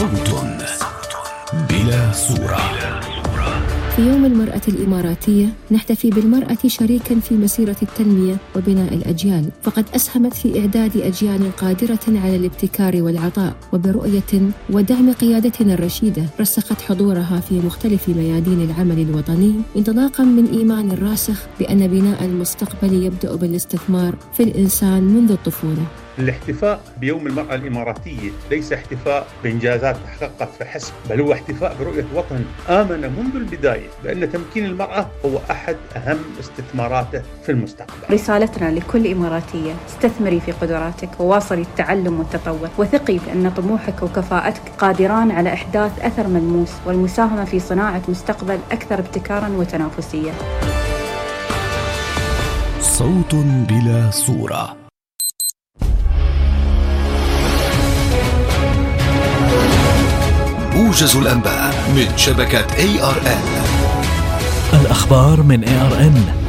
صوت بلا صورة. في يوم المرأة الإماراتية نحتفي بالمرأة شريكاً في مسيرة التنمية وبناء الأجيال، فقد أسهمت في إعداد أجيال قادرة على الابتكار والعطاء، وبرؤية ودعم قيادتنا الرشيدة رسخت حضورها في مختلف ميادين العمل الوطني، انطلاقاً من إيمان راسخ بأن بناء المستقبل يبدأ بالاستثمار في الإنسان منذ الطفولة. الاحتفاء بيوم المرأة الإماراتية ليس احتفاء بإنجازات تحققت فحسب، بل هو احتفاء برؤية وطن آمن منذ البداية بأن تمكين المرأة هو أحد أهم استثماراته في المستقبل. رسالتنا لكل إماراتية: استثمري في قدراتك وواصلي التعلم والتطور، وثقي بأن طموحك وكفاءتك قادران على إحداث أثر ملموس والمساهمة في صناعة مستقبل أكثر ابتكاراً وتنافسية. صوت بلا صورة. موجز الأنباء من شبكة ARN. الأخبار من ARN.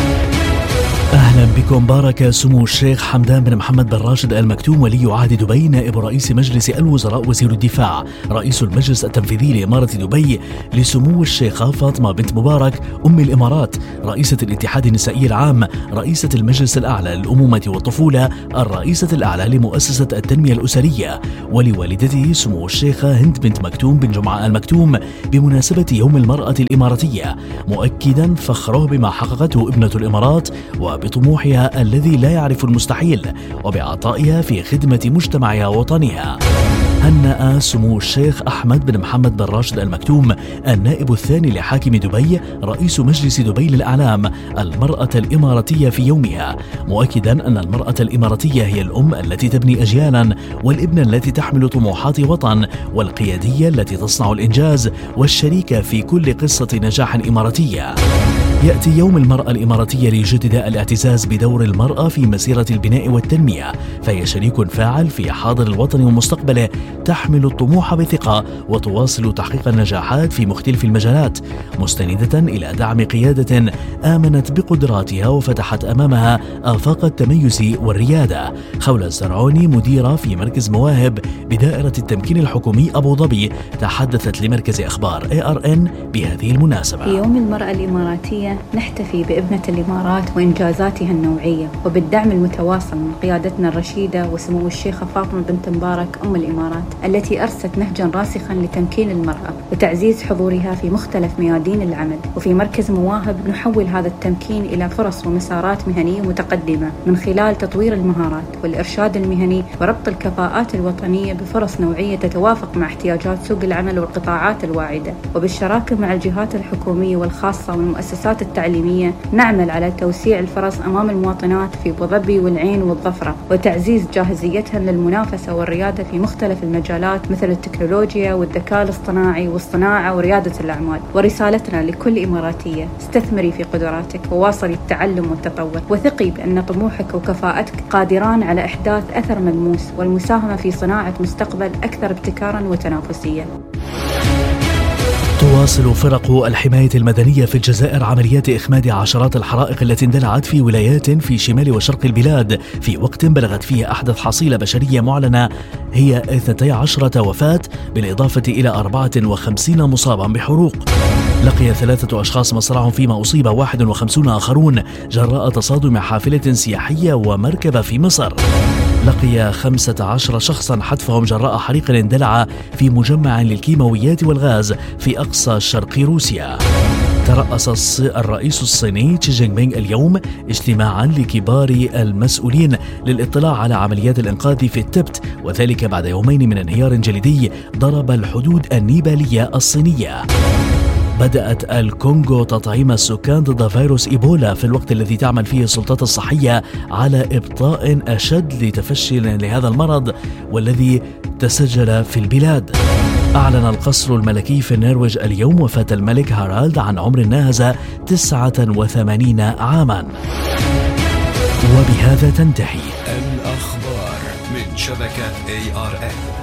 أهلا بكم. بارك سمو الشيخ حمدان بن محمد بن راشد آل مكتوم ولي عهد دبي نائب رئيس مجلس الوزراء وزير الدفاع رئيس المجلس التنفيذي لإمارة دبي لسمو الشيخة فاطمة بنت مبارك أم الإمارات رئيسة الاتحاد النسائي العام رئيسة المجلس الأعلى للأمومة والطفولة الرئيسة الأعلى لمؤسسة التنمية الأسرية، ولوالدته سمو الشيخة هند بنت مكتوم بن جمعة آل مكتوم بمناسبة يوم المرأة الإماراتية، مؤكدا فخره بما حققته ابنة الإمارات وبطموحها الذي لا يعرف المستحيل وبعطائها في خدمة مجتمعها ووطنها. هنأ سمو الشيخ أحمد بن محمد بن راشد آل مكتوم النائب الثاني لحاكم دبي رئيس مجلس دبي للإعلام المرأة الإماراتية في يومها، مؤكدا أن المرأة الإماراتية هي الأم التي تبني أجيالا، والابنة التي تحمل طموحات وطن، والقيادية التي تصنع الإنجاز، والشريكة في كل قصة نجاح إماراتية. يأتي يوم المرأة الإماراتية ليجدد الاعتزاز بدور المرأة في مسيرة البناء والتنمية، فهي شريك فاعل في حاضر الوطن ومستقبله، تحمل الطموح بثقة وتواصل تحقيق النجاحات في مختلف المجالات، مستندة إلى دعم قيادة آمنت بقدراتها وفتحت أمامها آفاق التميز والريادة. خولة الزرعوني مديرة في مركز مواهب بدائرة التمكين الحكومي أبو ظبي تحدثت لمركز أخبار ARN بهذه المناسبة. في يوم المرأة الإماراتية نحتفي بابنة الإمارات وإنجازاتها النوعية وبالدعم المتواصل من قيادتنا الرشيدة وسمو الشيخة فاطمة بنت مبارك أم الإمارات، التي أرست نهجا راسخا لتمكين المرأة وتعزيز حضورها في مختلف ميادين العمل. وفي مركز مواهب نحول هذا التمكين إلى فرص ومسارات مهنية متقدمة من خلال تطوير المهارات والإرشاد المهني وربط الكفاءات الوطنية بفرص نوعية تتوافق مع احتياجات سوق العمل والقطاعات الواعدة، وبالشراكة مع الجهات الحكومية والخاصة والمؤسسات التعليمية نعمل على توسيع الفرص أمام المواطنات في أبو ظبي والعين والظفرة، وتعزيز جاهزيتهن للمنافسة والريادة في مختلف المجالات مثل التكنولوجيا والذكاء الاصطناعي والصناعة وريادة الأعمال. ورسالتنا لكل إماراتية: استثمري في قدراتك وواصلي التعلم والتطور، وثقي بأن طموحك وكفاءتك قادران على إحداث أثر ملموس والمساهمة في صناعة مستقبل أكثر ابتكارا وتنافسية. تواصل فرق الحماية المدنية في الجزائر عمليات إخماد عشرات الحرائق التي اندلعت في ولايات في شمال وشرق البلاد في وقت بلغت فيه أحدث حصيلة بشرية معلنة هي 12 وفاة بالإضافة إلى 54 مصابا بحروق. لقي 3 أشخاص مصرعهم فيما أصيب 51 آخرون جراء تصادم حافلة سياحية ومركبة في مصر. لقي 15 شخصا حتفهم جراء حريق اندلع في مجمع للكيماويات والغاز في أقصى شرق روسيا. ترأس الرئيس الصيني شي جين بينغ اليوم اجتماعا لكبار المسؤولين للاطلاع على عمليات الإنقاذ في التبت، وذلك بعد يومين من انهيار جليدي ضرب الحدود النيبالية الصينية. بدأت الكونغو تطعيم السكان ضد فيروس إيبولا في الوقت الذي تعمل فيه السلطات الصحية على إبطاء أشد لتفشي لهذا المرض والذي تسجل في البلاد. أعلن القصر الملكي في النرويج اليوم وفاة الملك هارالد عن عمر ناهز 89 عاما. وبهذا تنتهي الأخبار من شبكة ARN.